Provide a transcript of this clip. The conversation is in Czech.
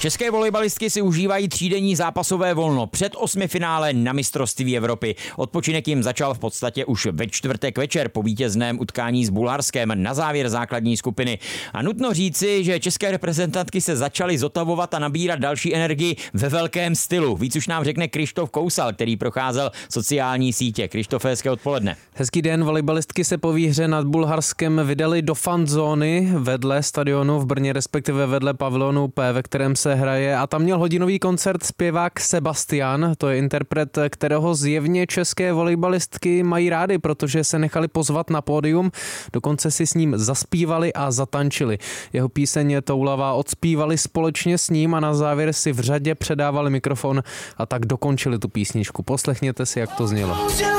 České volejbalistky si užívají třídenní zápasové volno před osmifinále na mistrovství Evropy. Odpočinek jim začal v podstatě už ve čtvrtek večer po vítězném utkání s Bulharskem na závěr základní skupiny. A nutno říci, že české reprezentantky se začaly zotavovat a nabírat další energii ve velkém stylu. Víc už nám řekne Krištof Kousal, který procházel sociální sítě. Krištofe, hezké odpoledne. Hezký den, volejbalistky se po výhře nad Bulharskem vydali do fanzóny vedle stadionu v Brně, respektive vedle pavilonu P, ve kterém se hraje, a tam měl hodinový koncert zpěvák Sebastian. To je interpret, kterého zjevně české volejbalistky mají rády, protože se nechali pozvat na pódium, dokonce si s ním zaspívali a zatančili. Jeho píseň Toulavá odspívali společně s ním a na závěr si v řadě předávali mikrofon a tak dokončili tu písničku. Poslechněte si, jak to znělo.